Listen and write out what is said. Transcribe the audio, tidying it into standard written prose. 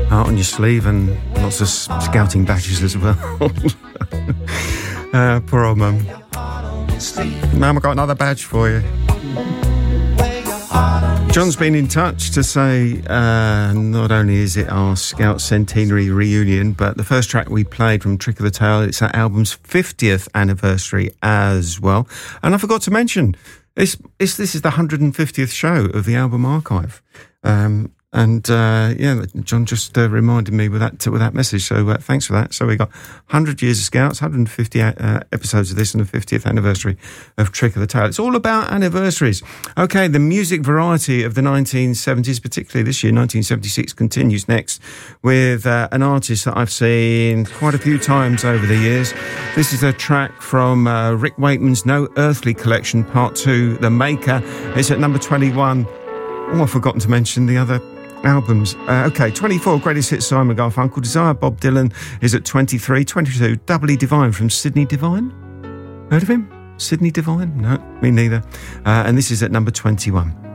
Heart on your sleeve and lots of scouting badges as well. Poor old Mum. Mum, I've got another badge for you. John's been in touch to say not only is it our Scout Centenary reunion, but the first track we played from Trick of the Tail, it's that album's 50th anniversary as well. And I forgot to mention, this is the 150th show of the album archive. John just reminded me with that message, so thanks for that. So we got 100 years of Scouts, 150 episodes of this, and the 50th anniversary of Trick of the Tail. It's all about anniversaries. Okay, the music variety of the 1970s, particularly this year, 1976, continues next with an artist that I've seen quite a few times over the years. This is a track from Rick Wakeman's No Earthly Collection, Part 2, The Maker. It's at number 21. Oh, I've forgotten to mention the other albums. 24, Greatest Hits, Simon Garfunkel. Desire, Bob Dylan is at 23. 22, Doubly Divine from Sydney Devine. Heard of him? Sydney Devine? No, me neither. And this is at number 21.